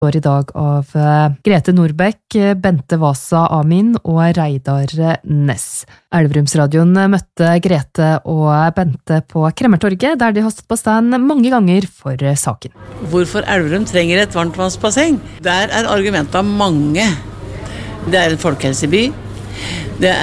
I dag av Grete Nordbekk, Bente Vasa Amin og Reidar Ness. Elverumsradioen møtte Grete og Bente på Kremmertorget, der de har stått på stand mange ganger for saken. Hvorfor Elverum trenger et varmtvannsbasseng? Der argumenter mange. Det en folkehelseby. Det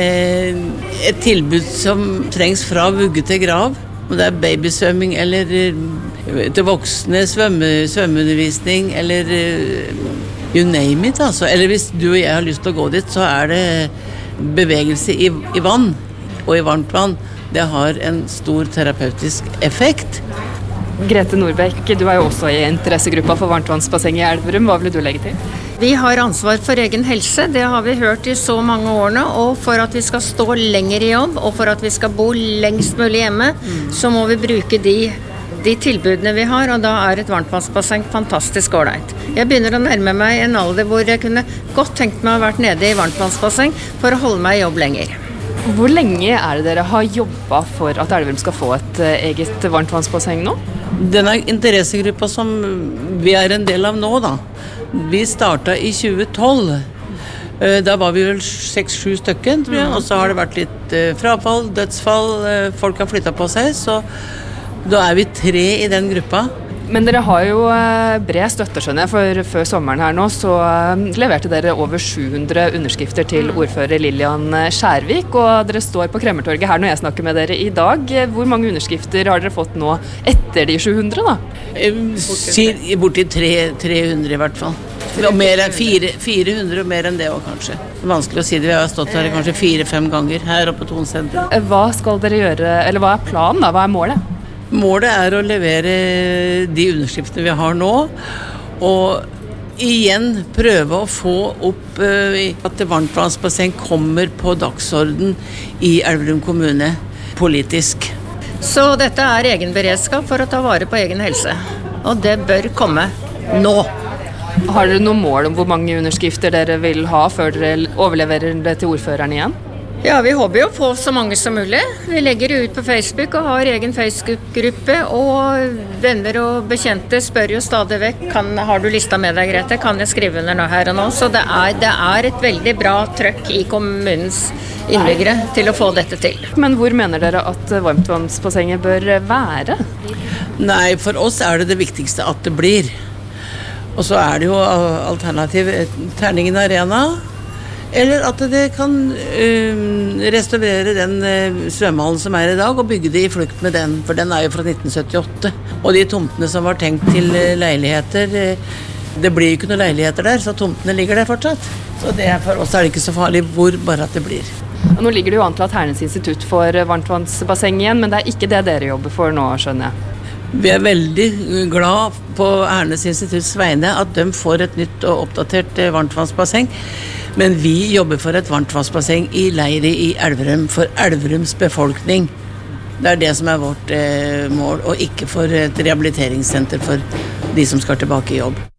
et tilbud som trengs fra vugge til grav. Om det babysvømming eller til voksne svømmeundervisning eller you name it altså. Eller hvis du og jeg har lyst til å gå dit, så det bevegelse i vann og i varmt vann. Det har en stor terapeutisk effekt. Grete Nordbekk, du jo også i interessegruppa for varmtvannsbasseng i Elverum. Hva vil du legge til? Vi har ansvar for egen helse, det har vi hørt i så mange årene, og for at vi skal stå lenger i jobb, og for at vi skal bo lengst mulig hjemme, så må vi bruke de tilbudene vi har, og da et varmtvannsbasseng fantastisk ålreit. Jeg begynner å nærme meg en alder hvor jeg kunne godt tenkt meg å ha vært nede i varmtvannsbasseng for å holde meg i jobb lenger. Hvor lenge det dere har jobbet for at Elverum skal få et eget varmtvannsbasseng nå? Denne interessegruppa som vi en del av nå da, vi startet i 2012. Da var vi vel 6-7 stykker, tror jeg, og så har det vært litt frafall, dødsfall, folk har flyttet på seg, så da vi 3 i den gruppa. Men dere har jo bred støtte, skjønner jeg, for før sommeren her nå så leverte dere over 700 underskrifter til ordfører Lillian Skjærvik, og dere står på Kremmertorget her når jeg snakker med dere i dag. Hvor mange underskrifter har dere fått nå etter de 700 da? Borti 300 i hvert fall. Og mer enn 400 og mer enn det også kanskje. Det vanskelig å si det, vi har stått her kanskje 4-5 ganger her oppe på Tonsenteret. Hva skal dere gjøre, eller hva planen da? Hva målet? Målet å levere de underskriftene vi har nå, og igjen prøve å få opp at varmtvannsbasseng kommer på dagsorden i Elverum kommune politisk. Så dette egen beredskap for å ta vare på egen helse, og det bør komme nå. Har dere noen mål om hvor mange underskrifter dere vil ha før dere overleverer det til ordføreren igjen? Ja, vi håper jo å få så mange som mulig. Vi legger det ut på Facebook og har egen Facebook-gruppe, og venner og bekjente spør jo stadig vekk, har du lista med deg, Grete? Kan jeg skrive under nå her og nå? Så det et veldig bra trøkk i kommunens innbyggere til å få dette til. Men hvor mener dere at varmtvannsbassenget bør være? Nei, for oss det viktigste at det blir. Og så det jo alternativ Terningen Arena, eller at det kan restaurere den svømmehallen som i dag, og bygge det i flukt med den, for den jo fra 1978. Og de tomtene som var tenkt til leiligheter, det blir jo ikke noen leiligheter der, så tomtene ligger der fortsatt. Så for oss det ikke så farlig hvor, bare at det blir. Nå ligger det jo an til at Hernes institutt får varmtvannsbasseng igjen, men det ikke det dere jobber for nå, skjønner jeg. Vi veldig glad på Hernes institutts vegne at de får et nytt og oppdatert varmtvannsbasseng. Men vi jobber for et varmtvannsbasseng i Leiri i Elverum, for Elverums befolkning. Det det som vårt mål, og ikke for et rehabiliteringssenter for de som skal tilbake i jobb.